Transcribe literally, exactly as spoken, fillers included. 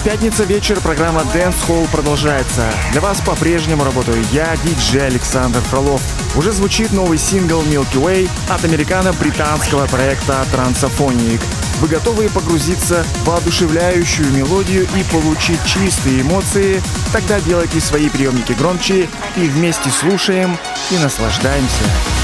Пятница вечер, программа Dance Hall продолжается. Для вас по-прежнему работаю я, диджей Александр Фролов. Уже звучит новый сингл Milky Way от американо-британского проекта Transphonic. Вы готовы погрузиться в воодушевляющую мелодию и получить чистые эмоции? Тогда делайте свои приемники громче и вместе слушаем и наслаждаемся.